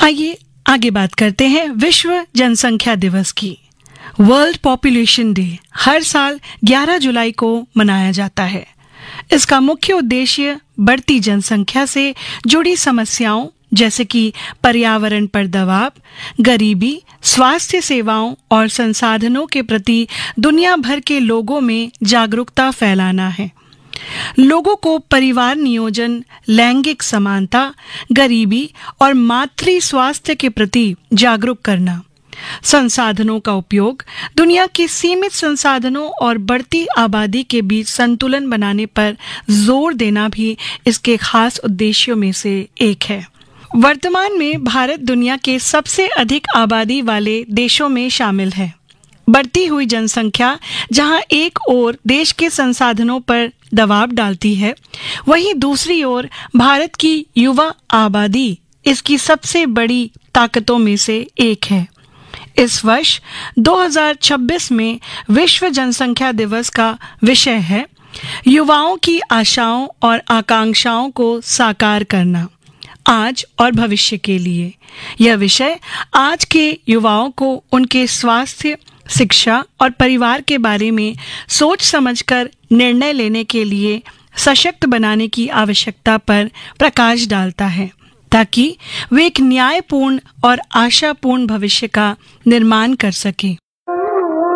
आइए आगे बात करते हैं विश्व जनसंख्या दिवस की। वर्ल्ड पॉपुलेशन डे हर साल 11 जुलाई को मनाया जाता है। इसका मुख्य उद्देश्य बढ़ती जनसंख्या से जुड़ी समस्याओं जैसे कि पर्यावरण पर दबाव, गरीबी, स्वास्थ्य सेवाओं और संसाधनों के प्रति दुनिया भर के लोगों में जागरूकता फैलाना है। लोगों को परिवार नियोजन, लैंगिक समानता, गरीबी और मातृ स्वास्थ्य के प्रति जागरूक करना, संसाधनों का उपयोग, दुनिया के सीमित संसाधनों और बढ़ती आबादी के बीच संतुलन बनाने पर जोर देना भी इसके खास उद्देश्यों में से एक है। वर्तमान में भारत दुनिया के सबसे अधिक आबादी वाले देशों में शामिल है। बढ़ती हुई जनसंख्या जहां एक ओर देश के संसाधनों पर दबाव डालती है, वहीं दूसरी ओर भारत की युवा आबादी इसकी सबसे बड़ी ताकतों में से एक है। इस वर्ष 2026 में विश्व जनसंख्या दिवस का विषय है युवाओं की आशाओं और आकांक्षाओं को साकार करना, आज और भविष्य के लिए। यह विषय आज के युवाओं को उनके स्वास्थ्य, शिक्षा और परिवार के बारे में सोच समझकर निर्णय लेने के लिए सशक्त बनाने की आवश्यकता पर प्रकाश डालता है, ताकि वे एक न्यायपूर्ण और आशापूर्ण भविष्य का निर्माण कर सकें।